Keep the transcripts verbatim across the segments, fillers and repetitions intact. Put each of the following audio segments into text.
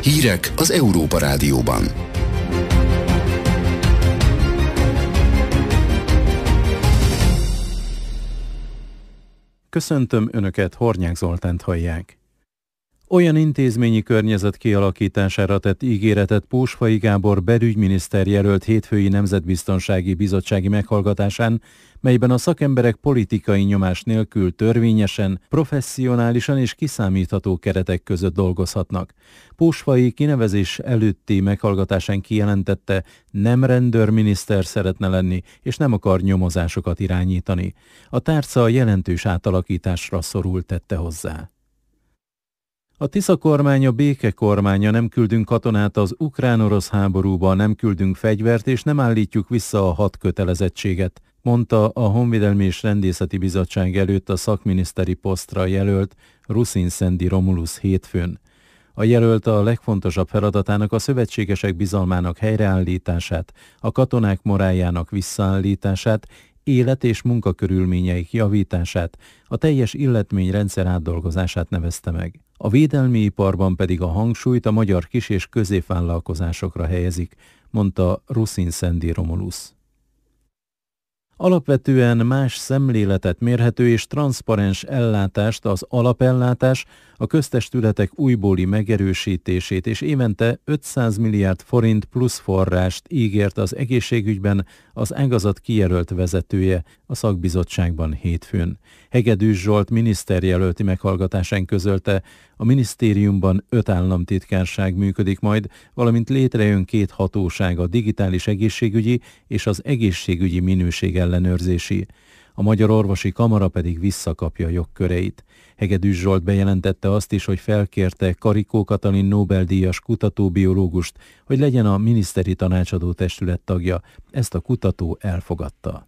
Hírek az Európa Rádióban. Köszöntöm Önöket, Hornyák Zoltánt hallják. Olyan intézményi környezet kialakítására tett ígéretet Pósfai Gábor belügyminiszter jelölt hétfői Nemzetbiztonsági Bizottsági meghallgatásán, melyben a szakemberek politikai nyomás nélkül törvényesen, professzionálisan és kiszámítható keretek között dolgozhatnak. Pósfai kinevezés előtti meghallgatásán kijelentette, nem rendőrminiszter szeretne lenni, és nem akar nyomozásokat irányítani. A tárca jelentős átalakításra szorult, tette hozzá. A Tisza kormánya béke kormánya, nem küldünk katonát az ukrán-orosz háborúba, nem küldünk fegyvert és nem állítjuk vissza a hat kötelezettséget, mondta a Honvédelmi és Rendészeti Bizottság előtt a szakminiszteri posztra jelölt Ruszinszendi Romulusz hétfőn. A jelölt a legfontosabb feladatának a szövetségesek bizalmának helyreállítását, a katonák moráljának visszaállítását, élet- és munkakörülményeik javítását, a teljes illetményrendszer átdolgozását nevezte meg. A védelmi iparban pedig a hangsúlyt a magyar kis- és középvállalkozásokra helyezik, mondta Ruszinszendi Romulusz. Alapvetően más szemléletet, mérhető és transzparens ellátást, az alapellátás, a köztestületek újbóli megerősítését és évente ötszáz milliárd forint plusz forrást ígért az egészségügyben az ágazat kijelölt vezetője a szakbizottságban hétfőn. Hegedűs Zsolt miniszterjelölti meghallgatásán közölte, a minisztériumban öt államtitkárság működik majd, valamint létrejön két hatóság, a digitális egészségügyi és az egészségügyi minőség ellenőrzési. A Magyar Orvosi Kamara pedig visszakapja jogköreit. Hegedűs Zsolt bejelentette azt is, hogy felkérte Karikó Katalin Nobel-díjas kutatóbiológust, hogy legyen a miniszteri tanácsadó testület tagja. Ezt a kutató elfogadta.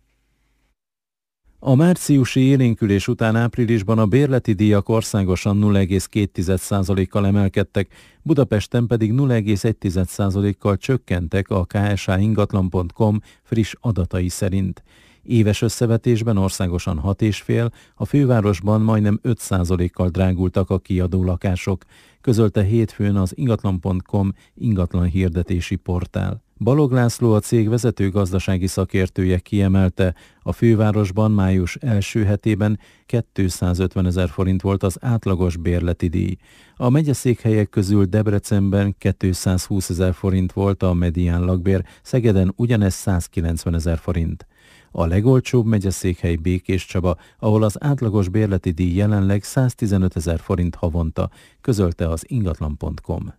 A márciusi élénkülés után áprilisban a bérleti díjak országosan nulla egész két százalékkal emelkedtek, Budapesten pedig nulla egész egy százalékkal csökkentek a ká es há ingatlan pont com friss adatai szerint. Éves összevetésben országosan hat egész öt, a fővárosban majdnem öt százalékkal drágultak a kiadó lakások, közölte hétfőn az ingatlan pont com ingatlan hirdetési portál. Balog László, a cég vezető gazdasági szakértője kiemelte, a fővárosban május első hetében kétszázötven ezer forint volt az átlagos bérleti díj. A megyeszékhelyek közül Debrecenben kétszázhúsz ezer forint volt a medián lakbér, Szegeden ugyanez százkilencven ezer forint. A legolcsóbb megyeszékhely Békéscsaba, ahol az átlagos bérleti díj jelenleg száztizenöt ezer forint havonta, közölte az ingatlan pont com.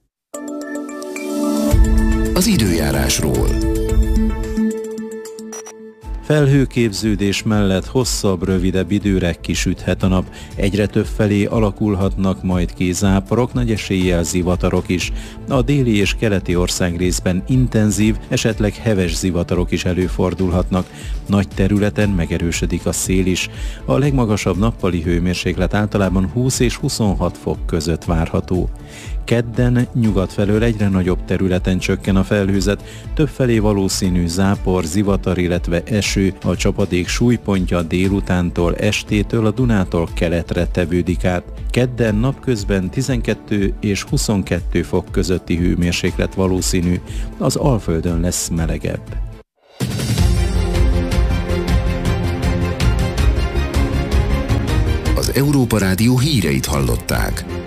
Az időjárásról. Felhőképződés mellett hosszabb, rövidebb időre kisüthet a nap. Egyre több felé alakulhatnak majd ki záporok, nagy eséllyel zivatarok is. A déli és keleti országrészben intenzív, esetleg heves zivatarok is előfordulhatnak. Nagy területen megerősödik a szél is. A legmagasabb nappali hőmérséklet általában húsz és huszonhat fok között várható. Kedden nyugat felől egyre nagyobb területen csökken a felhőzet, többfelé valószínű zápor, zivatar, illetve eső, a csapadék súlypontja délutántól, estétől a Dunától keletre tevődik át. Kedden napközben tizenkettő és huszonkettő fok közötti hőmérséklet valószínű, az Alföldön lesz melegebb. Az Európa Rádió híreit hallották.